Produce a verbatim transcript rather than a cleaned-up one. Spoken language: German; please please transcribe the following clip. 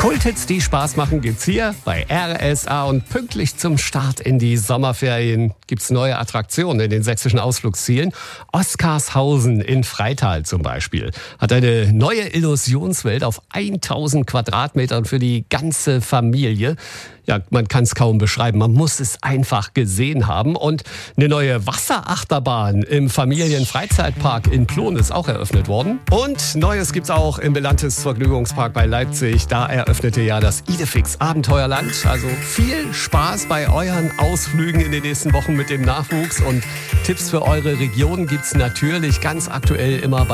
Kulthits, die Spaß machen, gibt's hier bei R S A. Und pünktlich zum Start in die Sommerferien gibt's neue Attraktionen in den sächsischen Ausflugszielen. Oskarshausen in Freital zum Beispiel hat eine neue Illusionswelt auf tausend Quadratmetern für die ganze Familie. Ja, man kann es kaum beschreiben. Man muss es einfach gesehen haben. Und eine neue Wasserachterbahn im Familienfreizeitpark in Plon ist auch eröffnet worden. Und Neues gibt's auch im Belantes Vergnügungspark bei Leipzig. Da eröffnete ja das Idefix Abenteuerland. Also viel Spaß bei euren Ausflügen in den nächsten Wochen mit dem Nachwuchs. Und Tipps für eure Region gibt's natürlich ganz aktuell immer bei